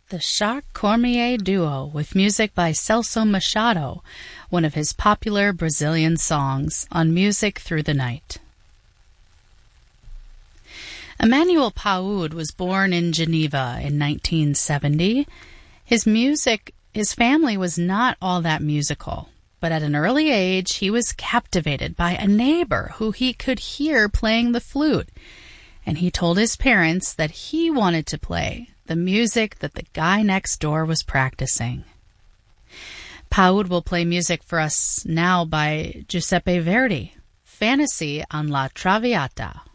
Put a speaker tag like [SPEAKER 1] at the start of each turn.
[SPEAKER 1] The Jacques Cormier Duo with music by Celso Machado, one of his popular Brazilian songs, on Music Through the Night. Emmanuel Paud was born in Geneva in 1970. His family was not all that musical, but at an early age he was captivated by a neighbor who he could hear playing the flute, and he told his parents that he wanted to play the music that the guy next door was practicing. Paud will play music for us now by Giuseppe Verdi, Fantasy on La Traviata.